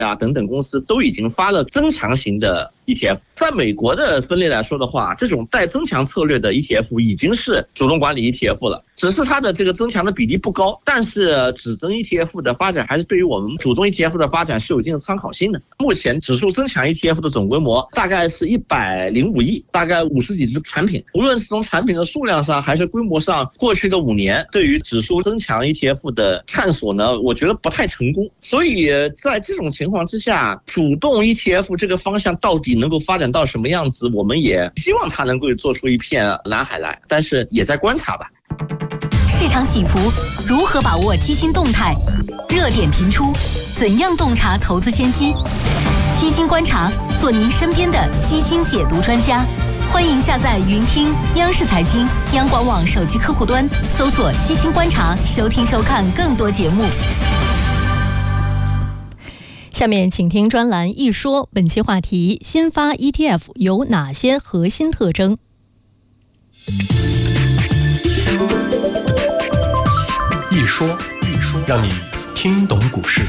啊等等公司都已经发了增强型的 ETF。 在美国的分类来说的话，这种带增强策略的 ETF 已经是主动管理 ETF 了，只是它的这个增强的比例不高，但是指增 ETF 的发展还是对于我们主动 ETF 的发展是有一定的参考性的。目前指数增强 ETF 的总规模大概是105亿，大概50几只产品，无论是从产品的数量上还是规模上，过去的5年对于指数增强 ETF 的探索呢，我觉得不太成功。所以在这种情况之下，主动 ETF 这个方向到底能够发展到什么样子，我们也希望它能够做出一片蓝海来，但是也在观察吧。 市场起伏，如何把握基金动态？热点频出，怎样洞察投资先机？基金观察，做您身边的基金解读专家。欢迎下载云听央视财经、央广网手机客户端，搜索基金观察，收听收看更多节目。 下面请听专栏一说，本期话题：新发 ETF 有哪些核心特征？ 一说，让你听懂股市。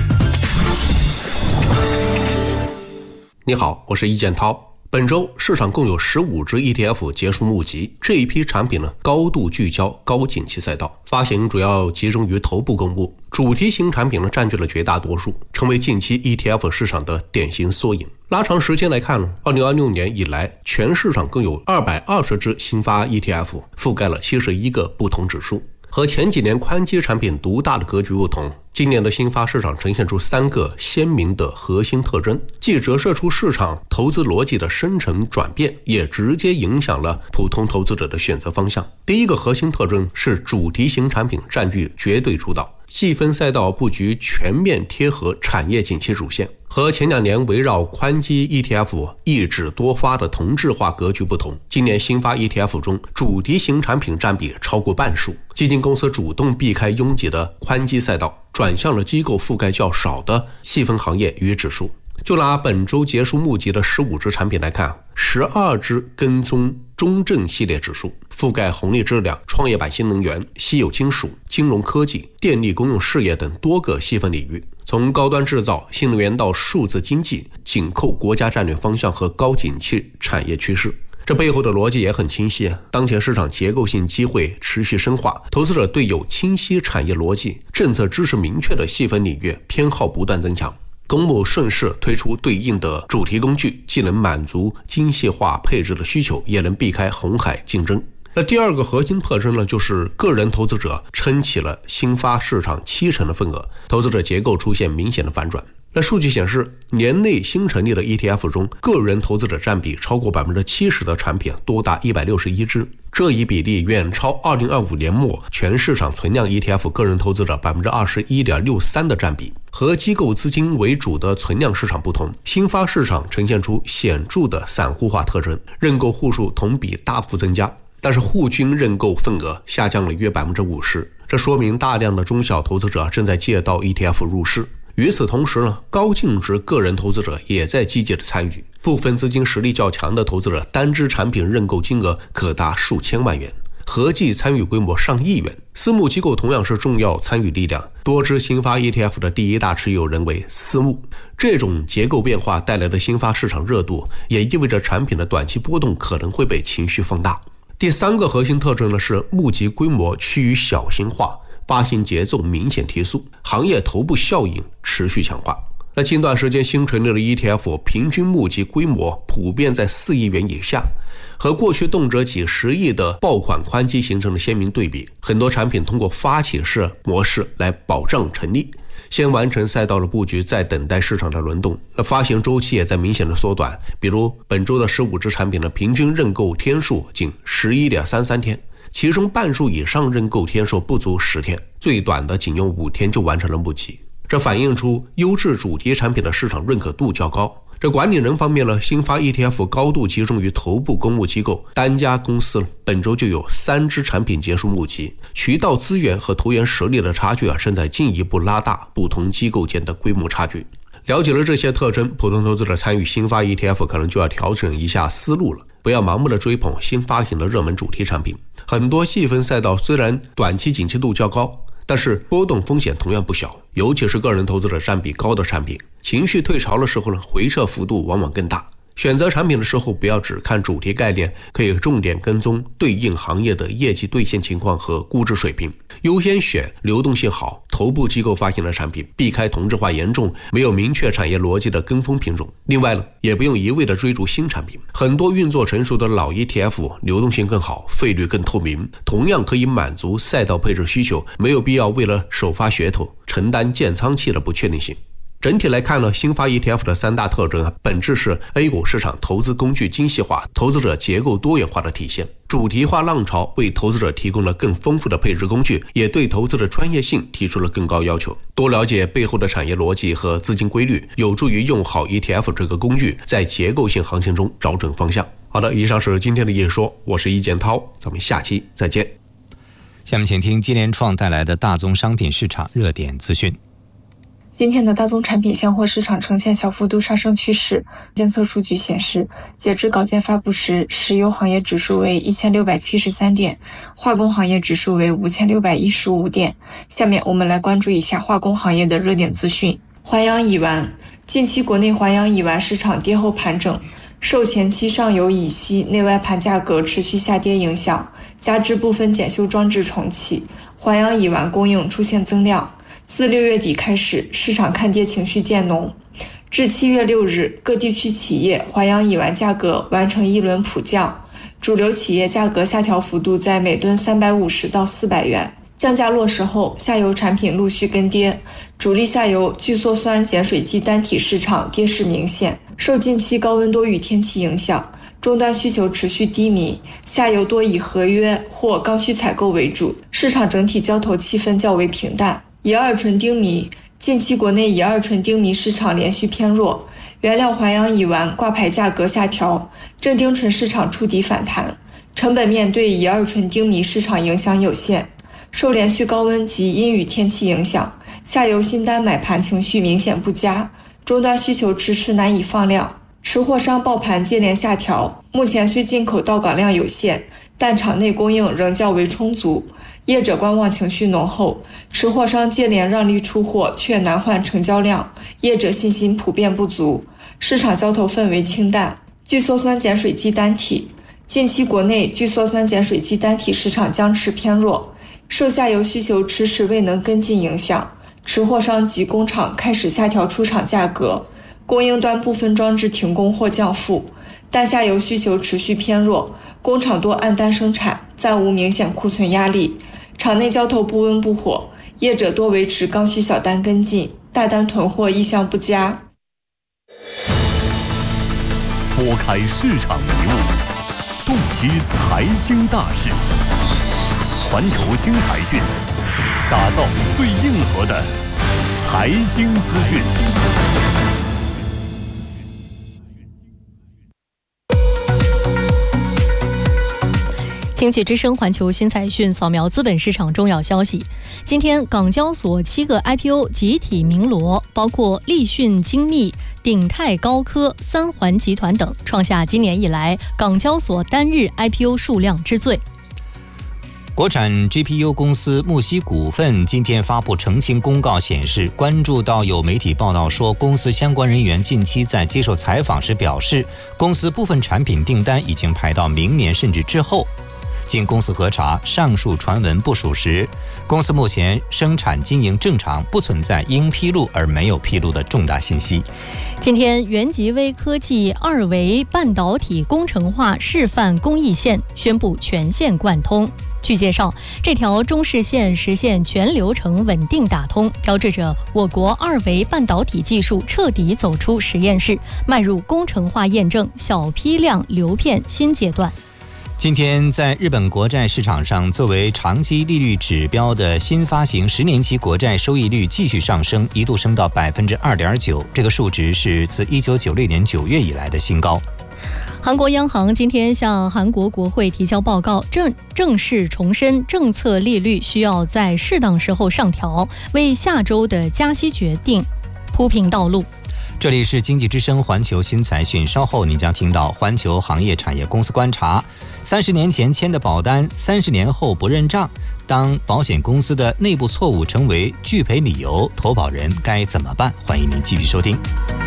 你好，我是易建涛。本周市场共有15只 ETF 结束募集，这一批产品呢，高度聚焦高景气赛道，发行主要集中于头部公募，主题型产品呢占据了绝大多数，成为近期 ETF 市场的典型缩影。拉长时间来看呢，2026年以来，全市场共有220只新发 ETF， 覆盖了71个不同指数。和前几年宽基产品独大的格局不同，今年的新发市场呈现出3个鲜明的核心特征，既折射出市场投资逻辑的深层转变，也直接影响了普通投资者的选择方向。第一个核心特征是主题型产品占据绝对主导，细分赛道布局全面贴合产业景气主线。和前2年围绕宽基 ETF 一指多发的同质化格局不同，今年新发 ETF 中主题型产品占比超过半数，基金公司主动避开拥挤的宽基赛道，转向了机构覆盖较少的细分行业与指数。就拿本周结束募集的15只产品来看，12只跟踪中证系列指数，覆盖红利质量、创业板新能源、稀有金属、金融科技、电力公用事业等多个细分领域，从高端制造、新能源到数字经济，紧扣国家战略方向和高景气产业趋势。这背后的逻辑也很清晰，当前市场结构性机会持续深化，投资者对有清晰产业逻辑、政策支持明确的细分领域偏好不断增强。公募顺势推出对应的主题工具，既能满足精细化配置的需求，也能避开红海竞争。那第二个核心特征呢，就是个人投资者撑起了新发市场70%的份额，投资者结构出现明显的反转。那数据显示，年内新成立的 ETF 中，个人投资者占比超过 70% 的产品多达161只，这一比例远超2025年末全市场存量 ETF 个人投资者 21.63% 的占比。和机构资金为主的存量市场不同，新发市场呈现出显著的散户化特征，认购户数同比大幅增加，但是户均认购份额下降了约 50%， 这说明大量的中小投资者正在借道 ETF 入市。与此同时呢，高净值个人投资者也在积极的参与，部分资金实力较强的投资者单只产品认购金额可达数千万元，合计参与规模上亿元。私募机构同样是重要参与力量，多只新发 ETF 的第一大持有人为私募。这种结构变化带来的新发市场热度，也意味着产品的短期波动可能会被情绪放大。第3个核心特征呢是募集规模趋于小型化，发行节奏明显提速，行业头部效应持续强化。那近段时间新成立的 ETF 平均募集规模普遍在4亿元以下，和过去动辄几十亿的爆款宽基形成了鲜明对比。很多产品通过发起式模式来保障成立，先完成赛道的布局，再等待市场的轮动。那发行周期也在明显的缩短，比如本周的15只产品的平均认购天数仅 11.33 天，其中半数以上认购天数不足10天，最短的仅用5天就完成了募集。这反映出优质主题产品的市场认可度较高。这管理人方面呢，新发 ETF 高度集中于头部公募机构，单家公司本周就有3只产品结束募集，渠道资源和投研实力的差距正在进一步拉大不同机构间的规模差距。了解了这些特征，普通投资者参与新发 ETF 可能就要调整一下思路了，不要盲目的追捧新发行的热门主题产品。很多细分赛道虽然短期景气度较高， 但是波动风险同样不小，尤其是个人投资者占比高的产品，情绪退潮的时候呢，回撤幅度往往更大。选择产品的时候，不要只看主题概念，可以重点跟踪对应行业的业绩兑现情况和估值水平，优先选流动性好、头部机构发行的产品，避开同质化严重、没有明确产业逻辑的跟风品种。另外呢，也不用一味的追逐新产品，很多运作成熟的老 ETF 流动性更好，费率更透明，同样可以满足赛道配置需求，没有必要为了首发噱头承担建仓期的不确定性。整体来看呢，新发 ETF 的3大特征本质是 A 股市场投资工具精细化、投资者结构多元化的体现。主题化浪潮为投资者提供了更丰富的配置工具，也对投资的专业性提出了更高要求。多了解背后的产业逻辑和资金规律，有助于用好 ETF 这个工具，在结构性行情中找准方向。好的，以上是今天的夜说，我是易建涛，咱们下期再见。 下面请听金联创带来的大宗商品市场热点资讯。 今天的大宗产品现货市场呈现小幅度上升趋势。监测数据显示，截至稿件发布时，石油行业指数为1673点，化工行业指数为5615点。下面我们来关注一下化工行业的热点资讯。淮阳乙烷，近期国内淮阳乙烷市场跌后盘整，受前期上游乙烯内外盘价格持续下跌影响，加之部分检修装置重启，淮阳乙烷供应出现增量。自6月底开始，市场看跌情绪渐浓。至7月6日，各地区企业淮阳乙烷价格完成一轮普降，主流企业价格下调幅度在每吨350到400元。降价落实后，下游产品陆续跟跌，主力下游聚缩酸碱水基单体市场跌势明显。受近期高温多雨天气影响，终端需求持续低迷，下游多以合约或刚需采购为主，市场整体交投气氛较为平淡。乙二醇丁醚，近期国内乙二醇丁醚市场连续偏弱，原料淮阳乙烷挂牌价格下调，正丁醇市场触底反弹，成本面对乙二醇丁醚市场影响有限。受连续高温及阴雨天气影响，下游新单买盘情绪明显不佳，终端需求迟迟难以放量，持货商爆盘接连下调。目前虽进口到港量有限，但场内供应仍较为充足，业者观望情绪浓厚，持货商接连让利出货却难换成交量，业者信心普遍不足，市场交投氛围清淡。聚缩酸碱水基单体，近期国内聚缩酸碱水基单体市场僵持偏弱，受下游需求迟迟未能跟进影响，持货商及工厂开始下调出厂价格，供应端部分装置停工或降负，但下游需求持续偏弱，工厂多按单生产，暂无明显库存压力，场内交投不温不火，业者多维持刚需小单跟进，大单囤货意向不佳。 拨开市场迷雾，洞悉财经大事，环球新财讯，打造最硬核的财经资讯。 经济之声环球新财讯扫描资本市场重要消息。今天港交所7个 IPO 集体鸣锣，包括立讯精密、鼎泰高科、三环集团等，创下今年以来港交所单日 IPO 数量之最。 国产 GPU 公司木西股份今天发布澄清公告，显示关注到有媒体报道说，公司相关人员近期在接受采访时表示，公司部分产品订单已经排到明年甚至之后。经公司核查，上述传闻不属实，公司目前生产经营正常，不存在应披露而没有披露的重大信息。 今天，元极微科技2维半导体工程化示范工艺线宣布全线贯通。据介绍，这条中视线实现全流程稳定打通，标志着我国2维半导体技术彻底走出实验室，迈入工程化验证、小批量流片新阶段。 今天在日本国债市场上，作为长期利率指标的新发行10年期国债收益率继续上升，一度升到 2.9%， 这个数值是自1996年9月以来的新高。 韩国央行今天向韩国国会提交报告，正式重申政策利率需要在适当时候上调，为下周的加息决定铺平道路。 这里是经济之声环球新财讯，稍后您将听到环球行业产业公司观察：30年前签的保单，30年后不认账。当保险公司的内部错误成为拒赔理由，投保人该怎么办？欢迎您继续收听。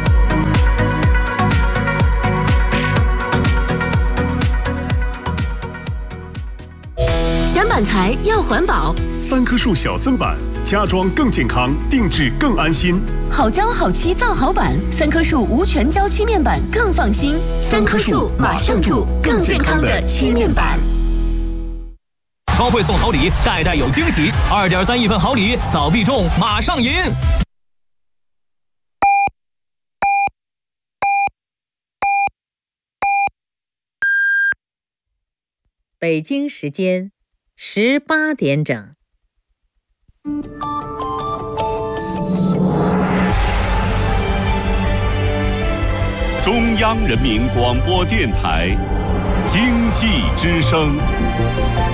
选板材要环保 ，3棵树小森板，家装更健康，定制更安心。 好胶好漆造好板，3棵树无全胶漆面板更放心。3棵树马上住，更健康的漆面板。 超会送好礼，代代有惊喜。2.3亿份好礼，早必中，马上赢！ 北京时间18点整。 中央人民广播电台经济之声。